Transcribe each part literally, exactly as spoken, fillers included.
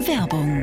Werbung.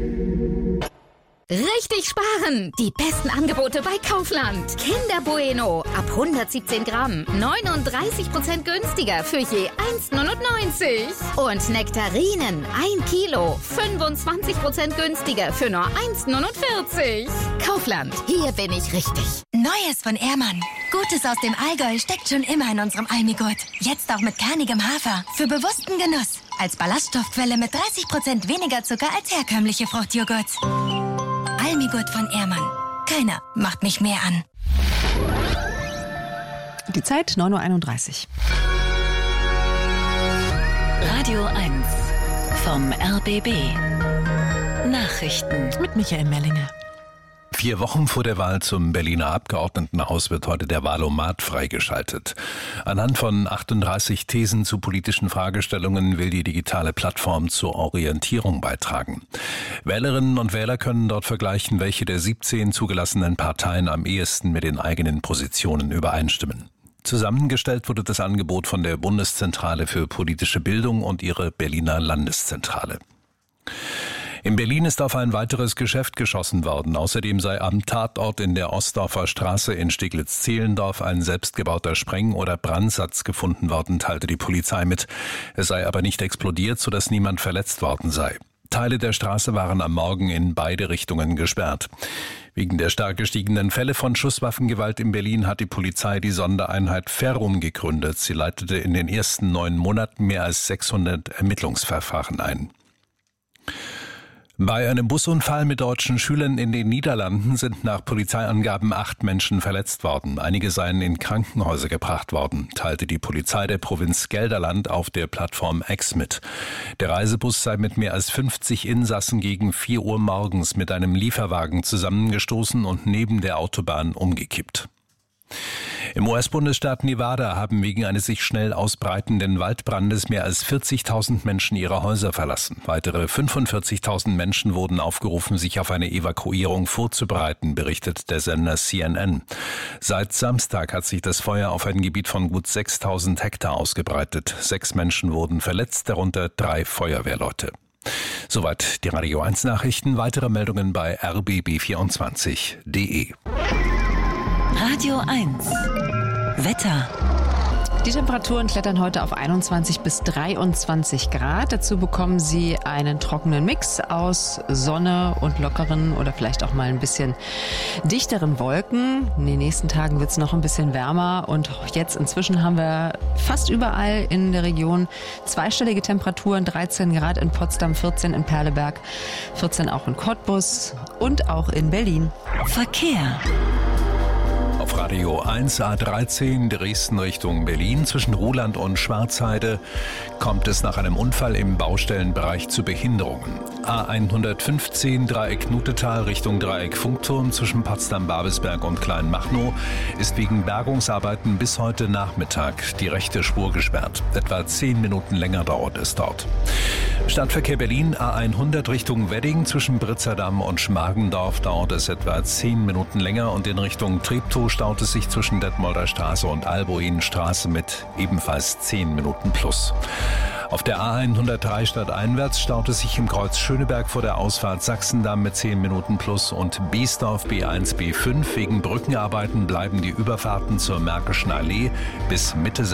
Richtig sparen! Die besten Angebote bei Kaufland. Kinder Bueno ab hundertsiebzehn Gramm. neununddreißig Prozent günstiger für je eins neunundneunzig. Und Nektarinen ein Kilo. fünfundzwanzig Prozent günstiger für nur eins neunundvierzig. Kaufland, hier bin ich richtig. Neues von Ehrmann. Gutes aus dem Allgäu steckt schon immer in unserem Almigurt. Jetzt auch mit kernigem Hafer. Für bewussten Genuss. Als Ballaststoffquelle mit dreißig Prozent weniger Zucker als herkömmliche Fruchtjoghurts. Almigurt von Ehrmann. Keiner macht mich mehr an. Die Zeit neun Uhr einunddreißig. Radio eins vom R B B. Nachrichten Mit Michael Mellinger. Vier Wochen vor der Wahl zum Berliner Abgeordnetenhaus wird heute der Wahlomat freigeschaltet. Anhand von achtunddreißig Thesen zu politischen Fragestellungen will die digitale Plattform zur Orientierung beitragen. Wählerinnen und Wähler können dort vergleichen, welche der siebzehn zugelassenen Parteien am ehesten mit den eigenen Positionen übereinstimmen. Zusammengestellt wurde das Angebot von der Bundeszentrale für politische Bildung und ihre Berliner Landeszentrale. In Berlin ist auf ein weiteres Geschäft geschossen worden. Außerdem sei am Tatort in der Ostdorfer Straße in Steglitz-Zehlendorf ein selbstgebauter Spreng- oder Brandsatz gefunden worden, teilte die Polizei mit. Es sei aber nicht explodiert, sodass niemand verletzt worden sei. Teile der Straße waren am Morgen in beide Richtungen gesperrt. Wegen der stark gestiegenen Fälle von Schusswaffengewalt in Berlin hat die Polizei die Sondereinheit Ferrum gegründet. Sie leitete in den ersten neun Monaten mehr als sechshundert Ermittlungsverfahren ein. Bei einem Busunfall mit deutschen Schülern in den Niederlanden sind nach Polizeiangaben acht Menschen verletzt worden. Einige seien in Krankenhäuser gebracht worden, teilte die Polizei der Provinz Gelderland auf der Plattform X mit. Der Reisebus sei mit mehr als fünfzig Insassen gegen vier Uhr morgens mit einem Lieferwagen zusammengestoßen und neben der Autobahn umgekippt. Im U S-Bundesstaat Nevada haben wegen eines sich schnell ausbreitenden Waldbrandes mehr als vierzigtausend Menschen ihre Häuser verlassen. Weitere fünfundvierzigtausend Menschen wurden aufgerufen, sich auf eine Evakuierung vorzubereiten, berichtet der Sender C N N. Seit Samstag hat sich das Feuer auf ein Gebiet von gut sechstausend Hektar ausgebreitet. Sechs Menschen wurden verletzt, darunter drei Feuerwehrleute. Soweit die Radio eins Nachrichten. Weitere Meldungen bei r b b vierundzwanzig punkt d e. Radio eins Wetter. Die Temperaturen klettern heute auf einundzwanzig bis dreiundzwanzig Grad. Dazu bekommen Sie einen trockenen Mix aus Sonne und lockeren oder vielleicht auch mal ein bisschen dichteren Wolken. In den nächsten Tagen wird es noch ein bisschen wärmer und jetzt inzwischen haben wir fast überall in der Region zweistellige Temperaturen. dreizehn Grad in Potsdam, vierzehn in Perleberg, vierzehn auch in Cottbus und auch in Berlin. Verkehr. Auf Radio eins A dreizehn Dresden Richtung Berlin zwischen Ruhland und Schwarzheide kommt es nach einem Unfall im Baustellenbereich zu Behinderungen. A hundertfünfzehn Dreieck Nutetal Richtung Dreieck Funkturm zwischen Potsdam-Babelsberg und Kleinmachnow ist wegen Bergungsarbeiten bis heute Nachmittag die rechte Spur gesperrt. Etwa zehn Minuten länger dauert es dort. Stadtverkehr Berlin A hundert Richtung Wedding zwischen Britzerdamm und Schmargendorf dauert es etwa zehn Minuten länger und in Richtung Treptow staut es sich zwischen Detmolder Straße und Albuinstraße mit ebenfalls zehn Minuten plus. Auf der A hundertdrei stadteinwärts staut es sich im Kreuz Schöneberg vor der Ausfahrt Sachsendamm mit zehn Minuten plus und Biesdorf B eins B fünf. Wegen Brückenarbeiten bleiben die Überfahrten zur Märkischen Allee bis Mitte